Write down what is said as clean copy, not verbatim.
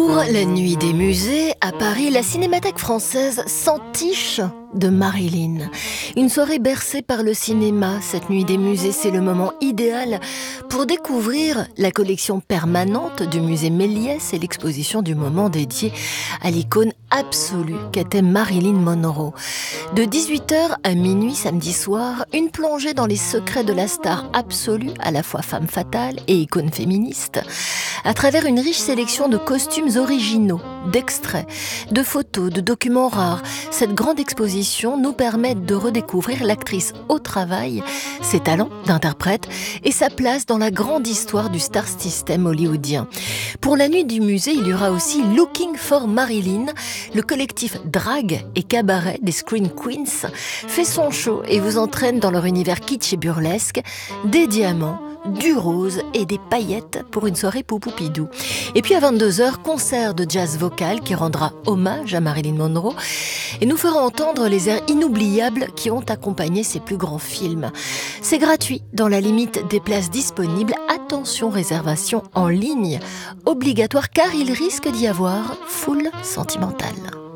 Pour la nuit des musées, à Paris, la Cinémathèque française s'entiche de Marilyn. Une soirée bercée par le cinéma. Cette nuit des musées, c'est le moment idéal pour découvrir la collection permanente du musée Méliès et l'exposition du moment dédiée à l'icône absolue qu'était Marilyn Monroe. De 18h à minuit samedi soir, une plongée dans les secrets de la star absolue, à la fois femme fatale et icône féministe, à travers une riche sélection de costumes originaux, d'extraits, de photos, de documents rares. Cette grande exposition nous permet de redécouvrir l'actrice au travail, ses talents d'interprète et sa place dans la grande histoire du star system hollywoodien. Pour la nuit du musée, il y aura aussi Looking for Marilyn. Le collectif Drag et Cabaret des Screen Queens fait son show et vous entraîne dans leur univers kitsch et burlesque, des diamants, du rose et des paillettes pour une soirée poupoupidou. Et puis à 22h, concert de jazz vocal qui rendra hommage à Marilyn Monroe et nous fera entendre les airs inoubliables qui ont accompagné ses plus grands films. C'est gratuit dans la limite des places disponibles. Attention, réservation en ligne obligatoire car il risque d'y avoir foule sentimentale.